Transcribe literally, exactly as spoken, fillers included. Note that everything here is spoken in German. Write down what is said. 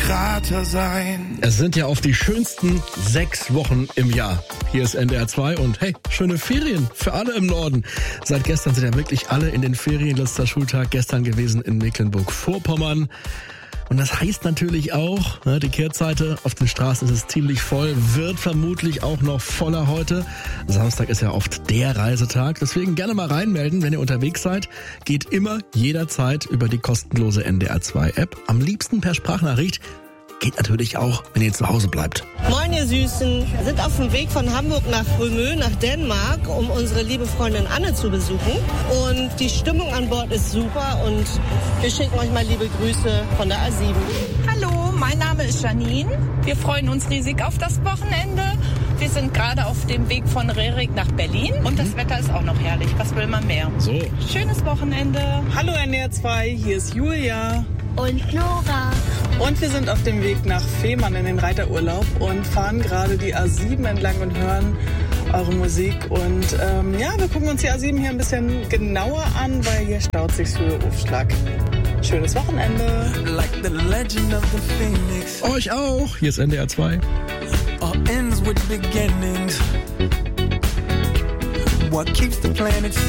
Krater sein. Es sind ja oft die schönsten sechs Wochen im Jahr. Hier ist N D R zwei und hey, schöne Ferien für alle im Norden. Seit gestern sind ja wirklich alle in den Ferien. Letzter Schultag gestern gewesen in Mecklenburg-Vorpommern. Und das heißt natürlich auch, ne, die Kehrseite, auf den Straßen ist es ziemlich voll, wird vermutlich auch noch voller heute. Samstag ist ja oft der Reisetag, deswegen gerne mal reinmelden, wenn ihr unterwegs seid. Geht immer jederzeit über die kostenlose N D R zwei App, am liebsten per Sprachnachricht. Geht natürlich auch, wenn ihr zu Hause bleibt. Moin ihr Süßen, wir sind auf dem Weg von Hamburg nach Römö, nach Dänemark, um unsere liebe Freundin Anne zu besuchen. Und die Stimmung an Bord ist super und wir schicken euch mal liebe Grüße von der A sieben. Hallo, mein Name ist Janine. Wir freuen uns riesig auf das Wochenende. Wir sind gerade auf dem Weg von Rerik nach Berlin und das Wetter ist auch noch herrlich. Was will man mehr? So. Schönes Wochenende. Hallo N D R zwei, hier ist Julia. Und Nora. Und wir sind auf dem Weg nach Fehmarn in den Reiterurlaub und fahren gerade die A sieben entlang und hören eure Musik. Und ähm, ja, wir gucken uns die A sieben hier ein bisschen genauer an, weil hier staut sich für Aufschlag. Schönes Wochenende. Like the legend of the Phoenix. Euch auch. Hier ist N D R zwei. All ends with beginnings. What keeps the planet